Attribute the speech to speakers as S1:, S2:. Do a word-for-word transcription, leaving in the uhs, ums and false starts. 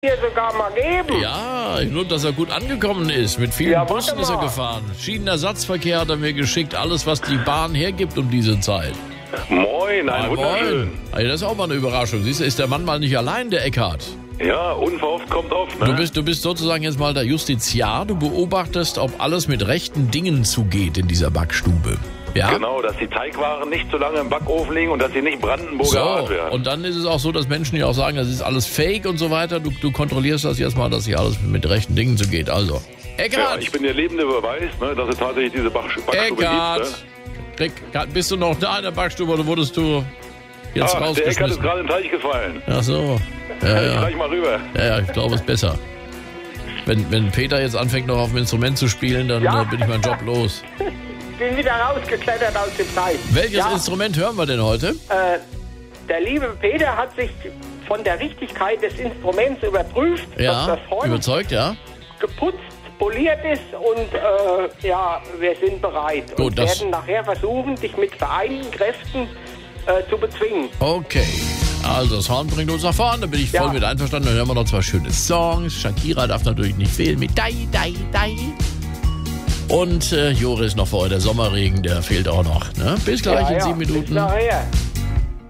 S1: hier sogar mal geben.
S2: Ja, nur, dass er gut angekommen ist. Mit vielen
S1: Ja,
S2: Bussen
S1: warte
S2: ist er
S1: mal.
S2: gefahren. Schienenersatzverkehr hat er mir geschickt. Alles, was die Bahn hergibt um diese Zeit.
S3: Moin, ein
S2: Moin.
S3: wunderschön.
S2: Also das ist auch mal eine Überraschung. Siehst du, ist der Mann mal nicht allein, der Eckhard.
S3: Ja, unverhofft kommt oft, ne?
S2: Du bist, du bist sozusagen jetzt mal der Justiziar. Du beobachtest, ob alles mit rechten Dingen zugeht in dieser Backstube. Ja?
S3: Genau, dass die Teigwaren nicht zu lange im Backofen liegen und dass sie nicht Brandenburger
S2: So,
S3: Art werden.
S2: und dann ist es auch so, dass Menschen ja auch sagen, das ist alles Fake und so weiter. Du, du kontrollierst das jetzt mal, dass hier alles mit rechten Dingen zugeht. Also,
S3: Ja,
S2: Eckhard!
S3: ich bin der lebende Beweis, ne, dass es tatsächlich diese Bach Backstube
S2: Eckhard!
S3: gibt. Ne?
S2: Rick, bist du noch da in der Backstube oder wurdest du jetzt
S3: Ach, der Eckart ist
S2: rausgeschmissen?
S3: gerade in den Teich gefallen.
S2: Ach so. Ja,
S3: Ich
S2: ja.
S3: reich mal rüber.
S2: ja, ja, ich glaube, es ist besser. Wenn, wenn Peter jetzt anfängt, noch auf dem Instrument zu spielen, dann
S1: Ja.
S2: äh, bin ich meinen Job los.
S1: Bin wieder rausgeklettert aus dem Teich.
S2: Welches
S1: ja,
S2: Instrument hören wir denn heute?
S1: äh, der liebe Peter hat sich von der Richtigkeit des Instruments überprüft,
S2: Ja,
S1: dass das Horn
S2: überzeugt, ja?
S1: geputzt, poliert ist und äh, ja, wir sind bereit.
S2: Gut,
S1: und
S2: das-
S1: werden nachher versuchen, dich mit vereinten Kräften äh, zu bezwingen.
S2: Okay. Also, das Horn bringt uns nach vorne, da bin ich voll
S1: Ja.
S2: mit einverstanden. Dann hören wir noch zwei schöne Songs. Shakira darf natürlich nicht fehlen mit Dai, Dai, Dai. Und äh, Joris noch vor, der Sommerregen, der fehlt auch noch. Ne? Bis gleich
S1: ja,
S2: in
S1: ja,
S2: sieben
S1: bis
S2: Minuten.
S1: nachher.